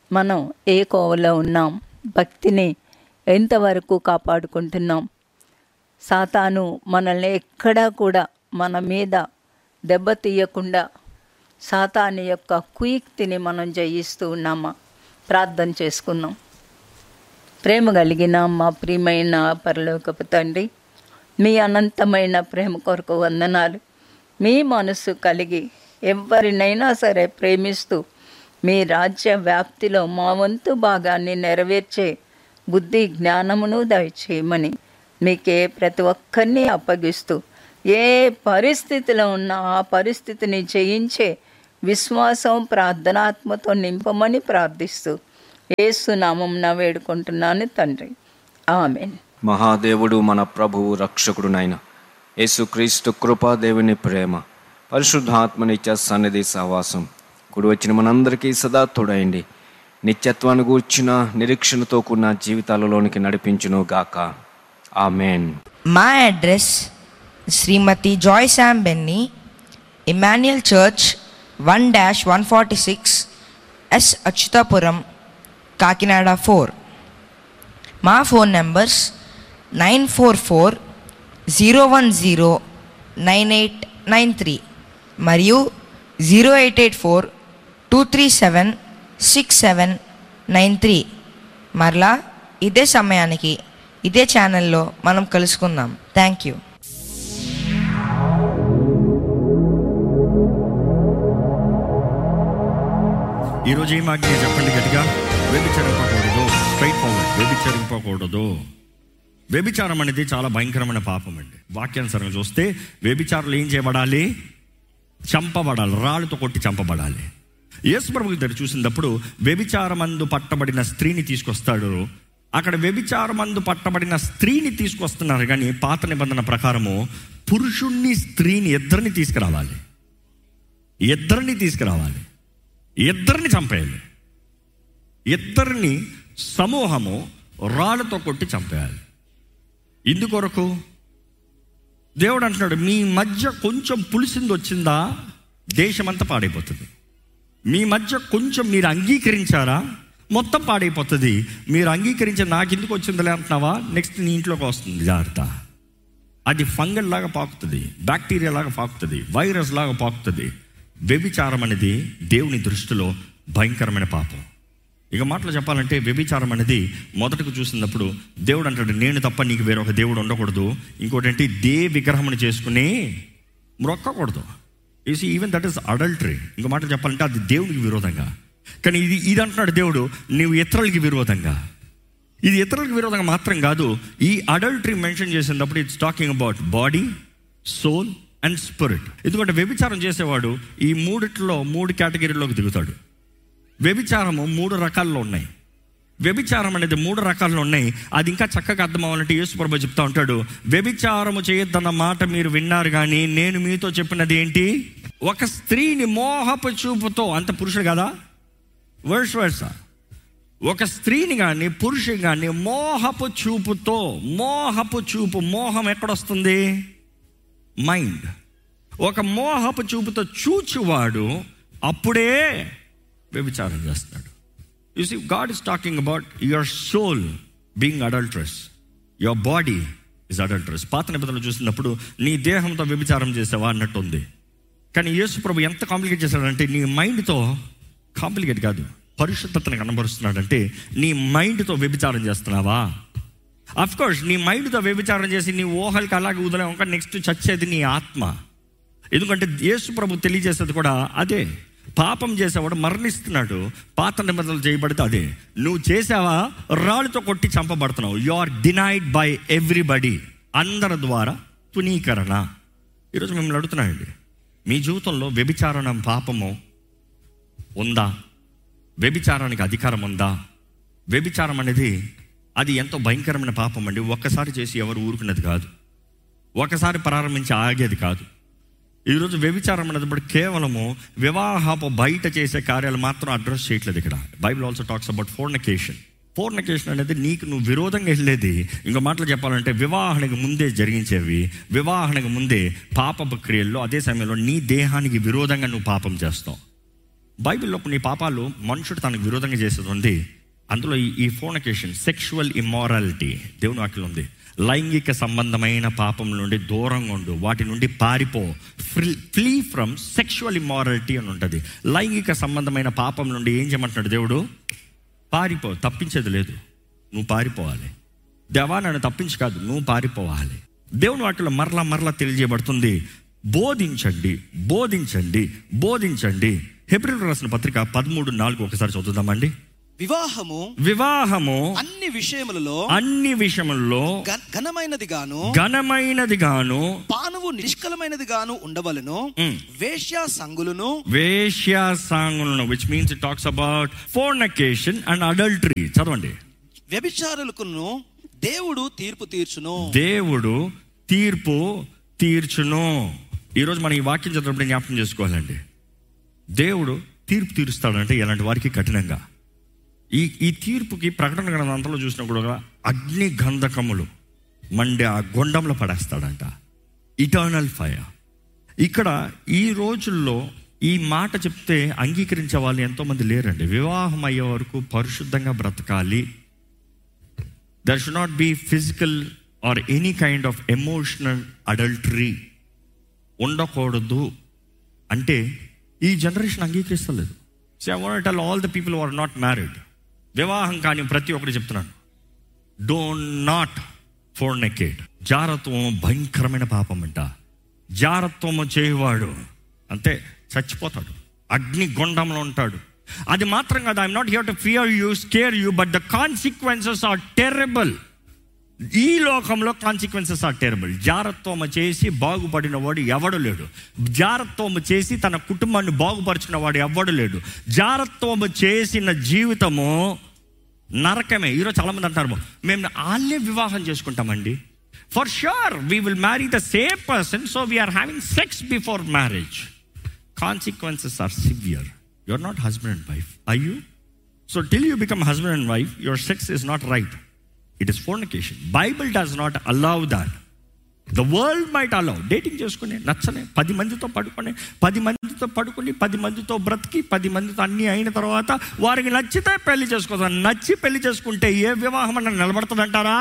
మనం ఏ కోవలో ఉన్నాం? భక్తిని ఎంతవరకు కాపాడుకుంటున్నాం? సాతాను మనల్ని ఎక్కడా కూడా మన మీద దెబ్బతీయకుండా సాతాను యొక్క కుయుక్తిని మనం జయిస్తూ ఉన్నామా? ప్రార్థన చేసుకుందాం. ప్రేమ కలిగిన మా ప్రియమైన పరలోకపు తండ్రి, మీ అనంతమైన ప్రేమ కొరకు వందనాలు. మీ మనసు కలిగి ఎవరినైనా సరే ప్రేమిస్తూ మీ రాజ్య వ్యాప్తిలో మా వంతు భాగాన్ని నెరవేర్చే బుద్ధి జ్ఞానమును దయచేయమని మీకే ప్రతి ఒక్కరిని అప్పగిస్తూ, ఏ పరిస్థితిలో ఉన్నా ఆ పరిస్థితిని జయించే విశ్వాసం ప్రార్థనాత్మతో నింపమని ప్రార్థిస్తూ యేసు నామమున వేడుకుంటున్నాను తండ్రి, ఆమేన్. మహాదేవుడు మన ప్రభువు రక్షకుడునైన యేసుక్రీస్తు కృపా, దేవుని ప్రేమ, పరిశుద్ధాత్మ నిత్య సన్నిధి సహవాసం కూడి వచ్చిన మనందరికీ సదా తోడైండి నిత్యత్వాన్ని గూర్చిన నిరీక్షణతో కూడిన జీవితాలలోనికి నడిపించును గాక. ఆమేన్. మా అడ్రస్ శ్రీమతి Joy Sam Benny, Emmanuel church 1-146 yes Atchutapuram, Kakinada 4. మా ఫోన్ నంబర్స్ 944-010-9893 మరియు 0884-237-6793. మరలా ఇదే సమయానికి ఇదే ఛానల్లో మనం కలుసుకుందాం. Thank you. ఈరోజు ఏం ఆజ్ఞ చెప్పండి గట్టిగా. వ్యభిచరింపకూడదు. Straight forward. వ్యభిచరింపకూడదు. వ్యభిచారం అనేది చాలా భయంకరమైన పాపం అండి. వాక్యానుసారంగా చూస్తే వ్యభిచారులు ఏం చేయబడాలి? చంపబడాలి. రాళ్ళతో కొట్టి చంపబడాలి. యేసు ప్రభువు దగ్గర చూసినప్పుడు వ్యభిచారమందు పట్టబడిన స్త్రీని తీసుకొస్తాడు. అక్కడ వ్యభిచారమందు పట్టబడిన స్త్రీని తీసుకొస్తున్నారు, కానీ పాత నిబంధన ప్రకారము పురుషుణ్ణి స్త్రీని ఇద్దరిని తీసుకురావాలి. ఇద్దరిని చంపేయాలి. ఇద్దరిని సమూహము రాళ్ళతో కొట్టి చంపేయాలి. ఇందుకొరకు దేవుడు అంటున్నాడు, మీ మధ్య కొంచెం పులిసింది వచ్చిందా దేశమంతా పాడైపోతుంది. మీ మధ్య కొంచెం మీరు అంగీకరించారా మొత్తం పాడైపోతుంది. మీరు అంగీకరించే నాకు ఎందుకు వచ్చిందిలే అంటున్నావా, నెక్స్ట్ నీ ఇంట్లోకి వస్తుంది. జాగ్రత్త. అది ఫంగల్ లాగా పాకుతుంది, బ్యాక్టీరియా లాగా పాకుతుంది, వైరస్ లాగా పాకుతుంది. వ్యభిచారం అనేది దేవుని దృష్టిలో భయంకరమైన పాపం. ఇక మాటలు చెప్పాలంటే వ్యభిచారం అనేది మొదటకు చూసినప్పుడు దేవుడు అంటాడు, నేను తప్ప నీకు వేరొక దేవుడు ఉండకూడదు. ఇంకోటి ఏంటి, విగ్రహమును చేసుకుని మొక్కకూడదు. Even that is adultery. ఇంకో మాటలు చెప్పాలంటే అది దేవుడికి విరోధంగా. కానీ ఇది అంటున్నాడు దేవుడు, నీవు ఇతరులకి విరోధంగా. ఇది ఇతరులకు విరోధంగా మాత్రం కాదు, ఈ అడల్టరీ మెన్షన్ చేసినప్పుడు it's talking about body, soul and spirit. ఎందుకంటే వ్యభిచారం చేసేవాడు ఈ మూడిట్లో 3 కేటగిరీలోకి దిగుతాడు. వ్యభిచారము 3 రకాల్లో ఉన్నాయి. వ్యభిచారం అనేది 3 రకాల్లో ఉన్నాయి. అది ఇంకా చక్కగా అర్థం అవ్వాలంటే యేసు ప్రభువు చెప్తా ఉంటాడు, వ్యభిచారము చేయొద్దన్న మాట మీరు విన్నారు, కానీ నేను మీతో చెప్పినది ఏంటి, ఒక స్త్రీని మోహపు చూపుతో, అంత పురుషుడు కదా, వర్స ఒక స్త్రీని కానీ పురుషుని కానీ మోహపు చూపుతో, మోహం ఎక్కడొస్తుంది, మైండ్. ఒక మోహపు చూపుతో చూచువాడు అప్పుడే వ్యభిచారం చేస్తాడు. You see, God is talking about your soul being adulterous, your body is adulterous. పాత నిబంధనలు చూసినప్పుడు నీ దేహంతో వ్యభిచారం చేసావా అన్నట్టు ఉంది. కానీ యేసు ప్రభు ఎంత కాంప్లికేట్ చేశాడంటే, నీ మైండ్తో, కాంప్లికేట్ కాదు, పరిశుద్ధతను కనబరుస్తున్నాడంటే, నీ మైండ్తో వ్యభిచారం చేస్తున్నావా? అఫ్కోర్స్ నీ మైండ్తో వ్యభిచారం చేసి నీ ఊహలకి అలాగే వదిలేవు, ఇంకా నెక్స్ట్ చచ్చేది నీ ఆత్మ. ఎందుకంటే యేసు ప్రభు తెలియజేసేది కూడా అదే. పాపం చేసేవాడు మరణిస్తున్నాడు. పాత నిబంధనలు చేయబడితే అదే. నువ్వు చేసావా, రాళ్ళతో కొట్టి చంపబడుతున్నావు. You are denied by everybody. అందరి ద్వారా తునీకరణ. ఈరోజు మిమ్మల్ని అడుగుతున్నానండి, మీ జీవితంలో వ్యభిచారణ పాపము ఉందా? వ్యభిచారానికి అధికారం ఉందా? వ్యభిచారం అనేది అది ఎంతో భయంకరమైన పాపం అండి. ఒక్కసారి చేసి ఎవరు ఊరుకునేది కాదు, ఒకసారి ప్రారంభించి ఆగేది కాదు. ఈరోజు వ్యభిచారం అనేది ఇప్పుడు కేవలము వివాహపు బయట చేసే కార్యాలు మాత్రం అడ్రస్ చేయట్లేదు. ఇక్కడ Bible also talks about fornication. Fornication అనేది నీకు నువ్వు విరోధంగా వెళ్ళేది. ఇంకో మాటలు చెప్పాలంటే వివాహానికి ముందే జరిగించేవి, వివాహానికి ముందే పాపపు క్రియల్లో, అదే సమయంలో నీ దేహానికి విరోధంగా నువ్వు పాపం చేస్తావు. బైబిల్లో కొన్ని పాపాలు మనుషుడు తనకు విరోధంగా చేసేది ఉంది. అందులో ఈ ఫోర్నికేషన్, సెక్షువల్ ఇమ్మారాలిటీ దేవుని వాక్యంలో ఉంది. లైంగిక సంబంధమైన పాపం నుండి దూరంగా ఉండు, వాటి నుండి పారిపో. ఫ్లీ ఫ్రమ్ సెక్షువల్ ఇమ్మారాలిటీ అని ఉంటుంది. లైంగిక సంబంధమైన పాపం నుండి ఏం చేయమంటున్నాడు దేవుడు? పారిపో. తప్పించేది లేదు, నువ్వు పారిపోవాలి. దేవా నన్ను తప్పించి కాదు, నువ్వు పారిపోవాలి. దేవుని వాటిలో మరలా తెలియజేయబడుతుంది, బోధించండి, బోధించండి, బోధించండి. హెబ్రీయులకు రాసిన పత్రిక 13:4 ఒకసారి చదువుదామండి. వివాహము అన్ని విషయములలో ఘనమైనది గాను పానువు నిష్కలమైనది గాను ఉండవలెను. వేశ్యాసంగులను which means it talks about fornication and adultery. చదవండి. వ్యభిచారులకును దేవుడు తీర్పు ఈరోజు మనం ఈ వాక్యం చదివినప్పుడు జ్ఞాపకం చేసుకోవాలండి. దేవుడు తీర్పు తీరుస్తాడంటే ఎలాంటి వారికి కఠినంగా. ఈ తీర్పుకి ప్రకటన గ్రంథంలో చూసినప్పుడు అగ్ని గంధకములు మండే ఆ గొండంలో పడేస్తాడంట. Eternal fire. ఇక్కడ ఈ రోజుల్లో ఈ మాట చెప్తే అంగీకరించే వాళ్ళు ఎంతోమంది లేరండి. వివాహం అయ్యే వరకు పరిశుద్ధంగా బ్రతకాలి. There should not be physical or any kind of emotional adultery ఉండకూడదు అంటే ఈ generation అంగీకరిస్తలేదు. So I want to tell all the people who are not married, వివాహం కానీ ప్రతి ఒక్కటి చెప్తున్నాను, డోంట్ నాట్ ఫోర్నికేట్. జారత్వం భయంకరమైన పాపం అంట. జారత్వము చేయవాడు అంతే చచ్చిపోతాడు, అగ్ని గుండంలో ఉంటాడు. అది మాత్రం కాదు, I'm not here to fear you, scare you, but the consequences are terrible. ఈ లోకంలో కాన్సిక్వెన్సెస్ ఆర్ టెరబుల్. జారత్వము చేసి బాగుపడిన వాడు ఎవడు లేడు. జారత్వము చేసి తన కుటుంబాన్ని బాగుపరుచుకున్న వాడు ఎవడు లేడు. జారత్వము చేసిన జీవితము నరకమే. ఈరోజు చాలామంది అంటారు, మేము వాళ్ళే వివాహం చేసుకుంటామండి. For sure we will marry the same person, so we are having sex before marriage. Consequences are severe. You are not husband and wife, are you? So till you become husband and wife, your sex is not right. It is fornication. Bible does not allow that. The world might allow. Dating చేసుకుని నచ్చని 10 మందితో పడుకొని 10 మందితో బ్రతికి 10 మందితో అన్నీ అయిన తర్వాత వారికి నచ్చితే పెళ్లి చేసుకోవాలి. నచ్చి పెళ్లి చేసుకుంటే ఏ వివాహం అన్న నిలబడుతుంది అంటారా?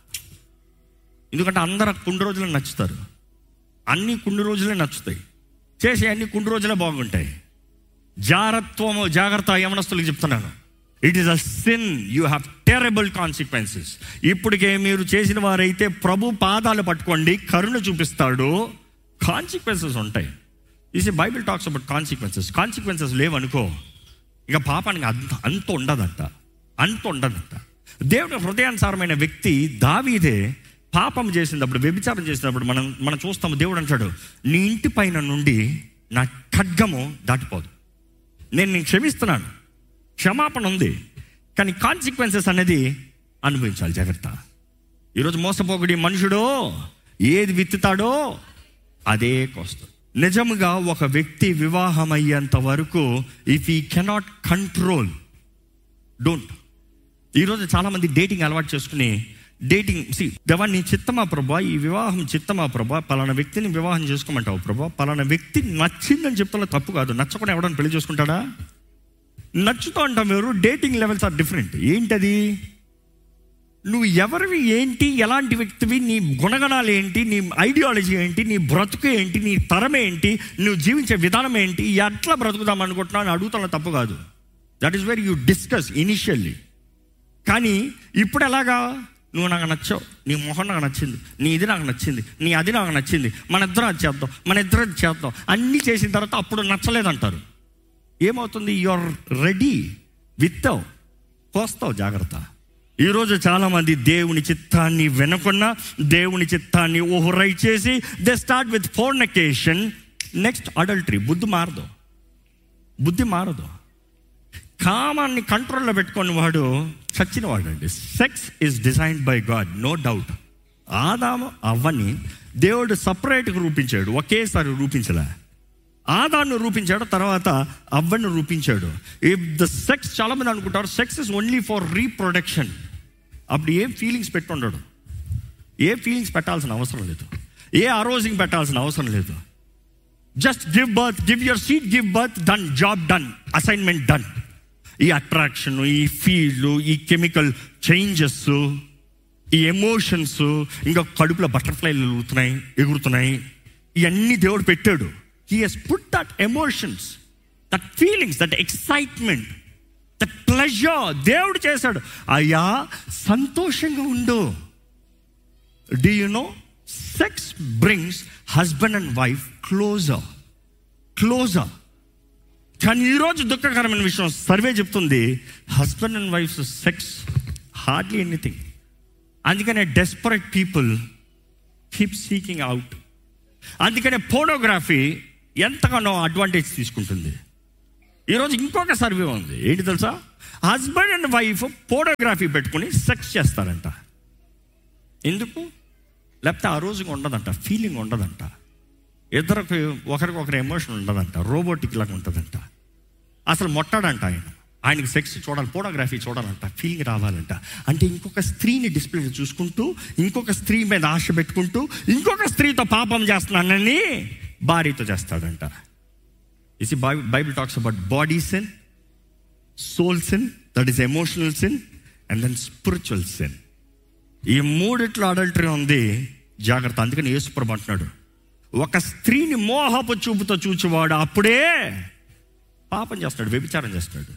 ఎందుకంటే అందరూ కొన్ని రోజులే నచ్చుతారు, అన్ని కొన్ని రోజులే నచ్చుతాయి, చేసే అన్ని కొన్ని రోజులే బాగుంటాయి. జారత్వము జాగ్రత్త యవనస్తులకు చెప్తున్నాను. It is a sin. You have terrible consequences. ఇప్పటికే మీరు చేసిన వారైతే ప్రభు పాదాలు పట్టుకోండి, కరుణ చూపిస్తాడు. కాన్సిక్వెన్సెస్ ఉంటాయి. Is Bible talks about consequences. Consequences లేవనుకో ఇక పాపానికి అంత ఉండదంట. దేవుడు హృదయానుసారమైన వ్యక్తి దావీదే పాపం చేసినప్పుడు, వ్యభిచారం చేసినప్పుడు మనం చూస్తాము. దేవుడు అంటాడు, నీ ఇంటి పైన నుండి నా ఖడ్గము దాటిపోదు, నేను క్షమిస్తున్నాను, క్షమాపణ ఉంది, కానీ కాన్సిక్వెన్సెస్ అనేది అనుభవించాలి. జాగ్రత్త. ఈరోజు మోసపోకుడి మనుషుడు ఏది విత్తుతాడో అదే కోస్తాడు. నిజముగా ఒక వ్యక్తి వివాహం అయ్యేంత వరకు ఇఫ్ ఈ కెనాట్ కంట్రోల్, డోంట్. ఈరోజు చాలామంది డేటింగ్ అలవాటు చేసుకుని దేవా నీ చిత్తమా ప్రభా, ఈ వివాహం చిత్తమా ప్రభా, పలానా వ్యక్తిని వివాహం చేసుకోమంటావు ప్రభా, పలానా వ్యక్తి నచ్చిందని చెప్తున్నా తప్పు కాదు. నచ్చకుండా ఎవడన్నా పెళ్లి చేసుకుంటాడా? నచ్చుతూ అంటాం ఎవరు. Dating levels are different. ఏంటది? నువ్వు ఎవరివి, ఏంటి, ఎలాంటి వ్యక్తివి, నీ గుణగణాలు ఏంటి, నీ ఐడియాలజీ ఏంటి, నీ బ్రతుకు ఏంటి, నీ తరం ఏంటి, నువ్వు జీవించే విధానం ఏంటి, ఎట్లా బ్రతుకుదాం అనుకుంటున్నావు అని అడుగుతున్నా తప్పు కాదు. That is very you discuss initially. కానీ ఇప్పుడు ఎలాగా, నువ్వు నాకు నచ్చావు, నీ మొహం నాకు నచ్చింది, నీ ఇది నాకు నచ్చింది, నీ అది నాకు నచ్చింది, మన ఇద్దరం అది చేద్దాం, అన్నీ చేసిన తర్వాత అప్పుడు నచ్చలేదంటారు. ఏమవుతుంది? Your ready, విత్తావు, కోస్తావు. జాగ్రత్త. ఈరోజు చాలామంది దేవుని చిత్తాన్ని వినకుండా దేవుని చిత్తాన్ని ఓహరై చేసి they start with fornication, next adultery. బుద్ధి మారదు. కామాన్ని కంట్రోల్లో పెట్టుకుని వాడు చచ్చిన వాడు అండి. Sex is designed by God, no doubt. ఆదాము అవ్వని దేవుడు సపరేట్గా రూపించాడు, ఒకేసారి రూపించలే. ఆదాన్ని రూపించాడు, తర్వాత అవ్వని రూపించాడు. ఇఫ్ ద సెక్స్, చాలా మంది అనుకుంటారు sex is only for reproduction. అప్పుడు ఏం ఫీలింగ్స్ పెట్టుండడు, ఏ ఫీలింగ్స్ పెట్టాల్సిన అవసరం లేదు, ఏ అరోజింగ్ పెట్టాల్సిన అవసరం లేదు. Just give birth, give your seat, give birth, done, job done, assignment done. ఈ అట్రాక్షన్, ఈ ఫీల్, ఈ కెమికల్ చేంజెస్, ఈ ఎమోషన్స్, ఇంకా కడుపులో బటర్ఫ్లైలు ఎగురుతున్నాయి, ఇవన్నీ దేవుడు పెట్టాడు. He Hess put that emotions, that feelings, that excitement, that pleasure దేవుడు చేశాడు. అయ్యా సంతోషంగా ఉండు. Do you know sex brings husband and wife closure. కానీ ఈరోజు దుఃఖకరమైన విషయం, సర్వే చెప్తుంది husband and wife sex hardly anything. అందుకనే desperate people keep seeking out. అందుకనే పోర్నోగ్రఫీ ఎంతగానో అడ్వాంటేజ్ తీసుకుంటుంది. ఈరోజు ఇంకొక సర్వే ఉంది, ఏంటి తెలుసా? హస్బెండ్ అండ్ వైఫ్ పోర్నోగ్రఫీ పెట్టుకుని సెక్స్ చేస్తారంట. ఎందుకు? లేకపోతే ఆ రోజుగా ఉండదంట, ఫీలింగ్ ఉండదంట, ఇద్దరికి ఒకరికొకరు ఎమోషన్ ఉండదంట, రోబోటిక్ లాగా ఉంటుందంట. అసలు మొట్టాడంట ఆయనకి సెక్స్ చూడాలి, పోర్నోగ్రఫీ చూడాలంట, ఫీలింగ్ రావాలంట. అంటే ఇంకొక స్త్రీని డిస్ప్లే చూసుకుంటూ, ఇంకొక స్త్రీ మీద ఆశ పెట్టుకుంటూ, ఇంకొక స్త్రీతో పాపం చేస్తున్నానని భార్యతో చేస్తాడంట. ఇది Bible talks about body sin, soul sin, that is emotional sin, and then spiritual sin. ఈ మూడిట్లో అడల్టరీ ఉంది, జాగ్రత్త. అందుకని యేసుప్రభు అంటున్నాడు, ఒక స్త్రీని మోహపు చూపుతో చూచేవాడు అప్పుడే పాపం చేస్తాడు, వ్యభిచారం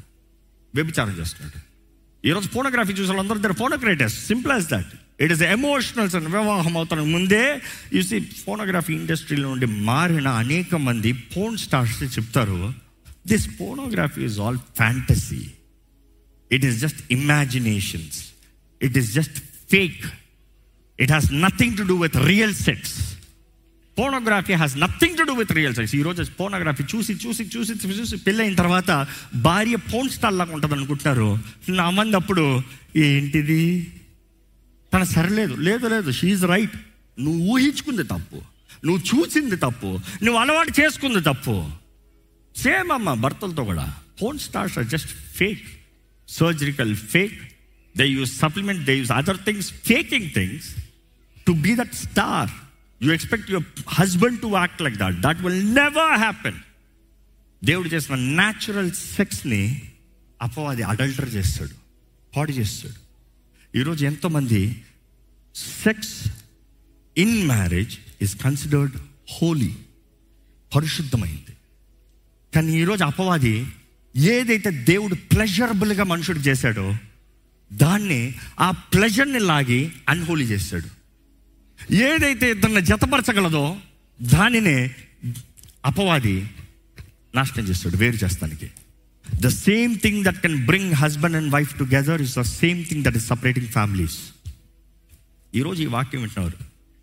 చేస్తాడు. ఈరోజు పోర్నోగ్రఫీ చూసే వాళ్ళందరూ దగ్గర పోర్నోక్రేటర్స్, simple as that. It is emotionals and వివాహం అవుతాను ముందే. చూసి పోర్నోగ్రఫీ ఇండస్ట్రీలో నుండి మారిన అనేక మంది పోర్న్ స్టార్స్ చెప్తారు, this pornography is all fantasy, it is just imaginations, it is just fake, it has nothing to do with real sex. Pornography has nothing to do with real sex. ఈరోజు పోర్నోగ్రఫీ చూసి పెళ్ళైన తర్వాత భార్య పోర్న్ స్టార్ లాగా ఉంటుంది అనుకుంటున్నారు. నా మంది అప్పుడు ఏంటిది తన సరిలేదు, లేదు షీఈ్ రైట్. నువ్వు ఊహించుకుంది తప్పు, నువ్వు చూసింది తప్పు, నువ్వు అలవాటు చేసుకుంది తప్పు. సేమ్ అమ్మ భర్తలతో కూడా porn stars are just fake, సర్జరికల్ fake. They use supplement, they use other things, faking things to be that star. You expect your husband to act like that. That will never happen. దేవుడు చేసిన న్యాచురల్ సెక్స్ని అపవాది అడల్టర్ చేస్తాడు, పాడు చేస్తాడు. ఈరోజు ఎంతోమంది sex in marriage is considered Holi, పరిశుద్ధమైంది. కానీ ఈరోజు అపవాది ఏదైతే దేవుడు ప్లెజరబుల్గా మనుషుడు చేశాడో దాన్ని, ఆ ప్లెజర్ని లాగి అన్హోలీ చేస్తాడు. ఏదైతే ఇద్దరిని జతపరచగలదో దానినే అపవాది నాశనం చేస్తాడు, వేరు చేస్తానికి. The same thing that can bring husband and wife together is the same thing that is separating families. ఈరోజు ఈ వాక్యం వింటున్నారు,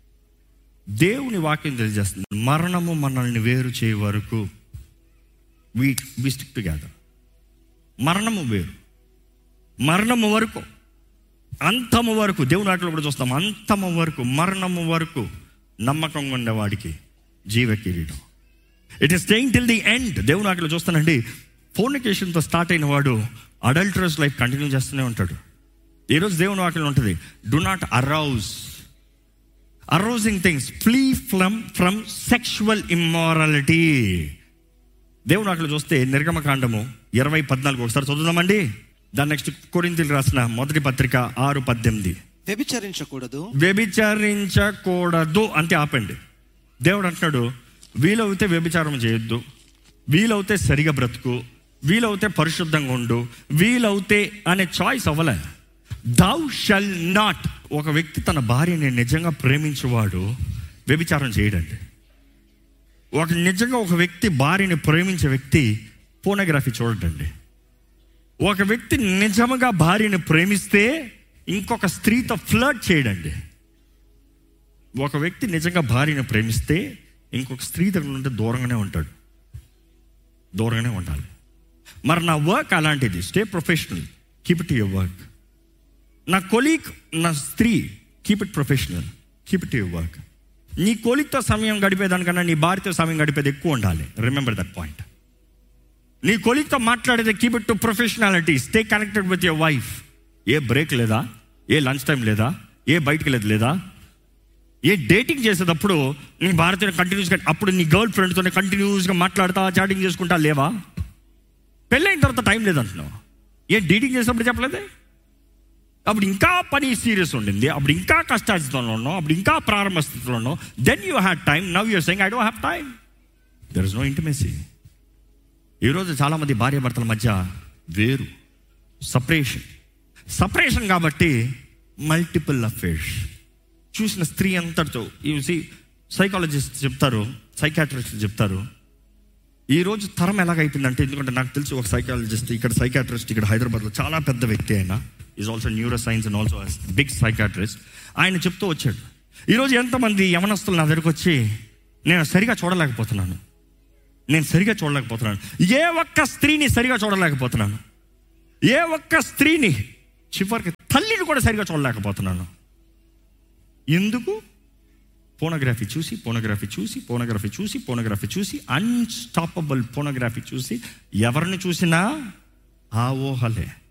దేవుని వాక్యం తెలియజేస్తుంది, మరణము మనల్ని వేరు చేయ వరకు వి స్టిక్ టుగెదర్. మరణము వేరు, మరణము వరకు, అంతము వరకు. దేవుని వాటిలో కూడా చూస్తాం, అంతము వరకు, మరణము వరకు నమ్మకంగా ఉండేవాడికి జీవ కిరీటం. It is staying till the end. దేవుని వాటిలో చూస్తానండి, ఫోర్నికేషన్తో స్టార్ట్ అయిన వాడు అడల్టరస్ లైఫ్ కంటిన్యూ చేస్తూనే ఉంటాడు. ఈరోజు దేవుని వాటిలో ఉంటుంది, do not arousing things, flea from sexual immorality. దేవుని వాటిలో చూస్తే నిర్గమకాండము 20:14 ఒకసారి చదువుదామండి. దాని నెక్స్ట్ కొరింథీయులకు రాసిన మొదటి పత్రిక 6:18. వ్యభిచరించకూడదు అంటే ఆపండి. దేవుడు అంటున్నాడు, వీలవుతే వ్యభిచారం చేయొద్దు, వీలవుతే సరిగా బ్రతుకు, వీలవుతే పరిశుద్ధంగా ఉండు, వీలవుతే అనే చాయిస్ అవ్వలే. thou shall not. ఒక వ్యక్తి తన భార్యని నిజంగా ప్రేమించేవాడు వ్యభిచారం చేయడండి. నిజంగా ఒక వ్యక్తి భార్యని ప్రేమించే వ్యక్తి పోర్నోగ్రఫీ చూడడండి. ఒక వ్యక్తి నిజంగా భార్యని ప్రేమిస్తే ఇంకొక స్త్రీతో ఫ్లర్ట్ చేయడండి. ఒక వ్యక్తి నిజంగా భార్యని ప్రేమిస్తే ఇంకొక స్త్రీ దగ్గర నుండి దూరంగానే ఉంటాడు, దూరంగానే ఉండాలి. మరి నా వర్క్ అలాంటిది, stay professional, keep it your work. నా కొలీగ్, నా స్త్రీ, keep it professional, keep it your work. నీ కొలీగ్తో సమయం గడిపేదానికన్నా నీ భార్యతో సమయం గడిపేది ఎక్కువ ఉండాలి. Remember that point. నీ కొలీగ్తో మాట్లాడేది keep it to professionality, stay connected with your wife. A break లేదా, ఏ లంచ్ టైం లేదా, ఏ బయటికి లేదా, ఏ డేటింగ్ చేసేటప్పుడు నీ భారతీయ కంటిన్యూస్గా, అప్పుడు నీ గర్ల్ ఫ్రెండ్తోనే కంటిన్యూస్గా మాట్లాడతా చాటింగ్ చేసుకుంటా లేవా? పెళ్ళైన తర్వాత టైం లేదంటున్నావు. ఏ డేటింగ్ చేసేటప్పుడు చెప్పలేదే? అప్పుడు ఇంకా పని సీరియస్ ఉండింది, అప్పుడు ఇంకా కష్టాస్థితిలో ఉన్నావు, అప్పుడు ఇంకా ప్రారంభ స్థితిలో ఉన్నావు. Then you had time, now you're saying I don't have time. There is no intimacy. ఈరోజు చాలామంది భార్య భర్తల మధ్య వేరు, సపరేషన్ కాబట్టి మల్టిపుల్ అఫేర్స్. చూసిన స్త్రీ అంతటితో సైకాలజిస్ట్ చెప్తారు, సైకాట్రిస్ట్ చెప్తారు, ఈరోజు తరం ఎలాగైపోయిందంటే, ఎందుకంటే నాకు తెలిసి ఒక సైకాలజిస్ట్ ఇక్కడ, సైకాట్రిస్ట్ ఇక్కడ హైదరాబాద్లో చాలా పెద్ద వ్యక్తి, ఆయన is also neuro science and also big psychiatrist. ఆయన చెప్తూ వచ్చాడు, ఈరోజు ఎంతమంది యవనస్తులు నా దగ్గరకు వచ్చి నేను సరిగా చూడలేకపోతున్నాను, ఏ ఒక్క స్త్రీని సరిగా చూడలేకపోతున్నాను, ఏ ఒక్క స్త్రీని, చివరికి తల్లిని కూడా సరిగా చూడలేకపోతున్నాను. ఎందుకు? పోనోగ్రఫీ చూసి అన్స్టాపబుల్ పోనోగ్రఫీ చూసి ఎవరిని చూసినా ఆ ఊహలే.